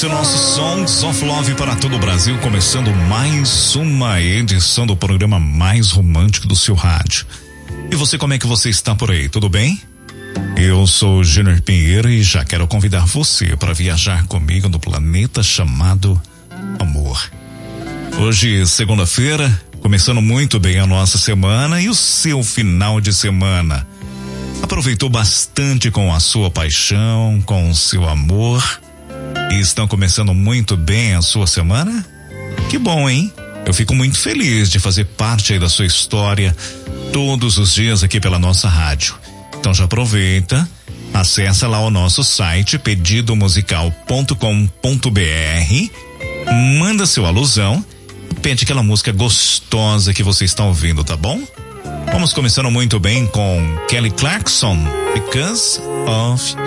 Esse é o nosso Songs of Love para todo o Brasil, começando mais uma edição do programa mais romântico do seu rádio. E você, como é que você está por aí? Tudo bem? Eu sou o Júnior Pinheiro e já quero convidar você para viajar comigo no planeta chamado Amor. Hoje, segunda-feira, começando muito bem a nossa semana e o seu final de semana. Aproveitou bastante com a sua paixão, com o seu amor e estão começando muito bem a sua semana? Que bom, hein? Eu fico muito feliz de fazer parte aí da sua história todos os dias aqui pela nossa rádio. Então já aproveita, acessa lá o nosso site pedidomusical.com.br, manda seu alusão, pede aquela música gostosa que você está ouvindo, tá bom? Vamos começando muito bem com Kelly Clarkson, Because of